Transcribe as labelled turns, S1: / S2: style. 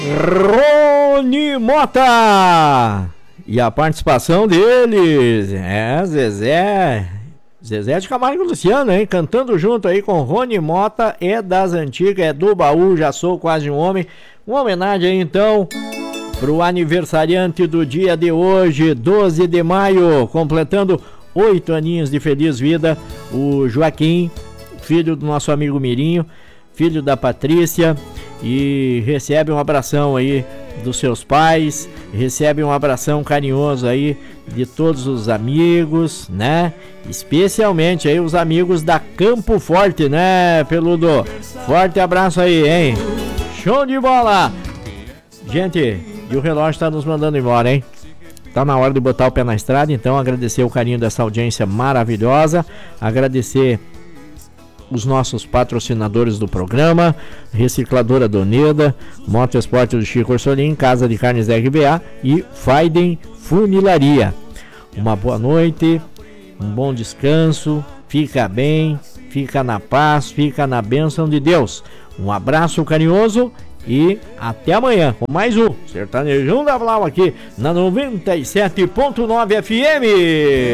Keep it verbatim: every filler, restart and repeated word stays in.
S1: Rony Mota e a participação deles, é, Zezé, Zezé de Camargo e Luciano, hein, cantando junto aí com Rony Mota, é das antigas, é do baú, já sou quase um homem. Uma homenagem aí então pro aniversariante do dia de hoje, doze de maio, completando oito aninhos de feliz vida, o Joaquim, filho do nosso amigo Mirinho, filho da Patrícia, e recebe um abração aí dos seus pais, recebe um abração carinhoso aí de todos os amigos, né? Especialmente aí os amigos da Campo Forte, né, Peludo? Forte abraço aí, hein? Show de bola! Gente, e o relógio tá nos mandando embora, hein? Tá na hora de botar o pé na estrada, então agradecer o carinho dessa audiência maravilhosa, agradecer os nossos patrocinadores do programa, Recicladora Doneda, Moto Esporte do Chico Orsolim, Casa de Carnes R B A e Faiden Funilaria. Uma boa noite, um bom descanso, fica bem, fica na paz, fica na bênção de Deus. Um abraço carinhoso e até amanhã com mais um Sertanejão da Blau aqui na noventa e sete ponto nove F M.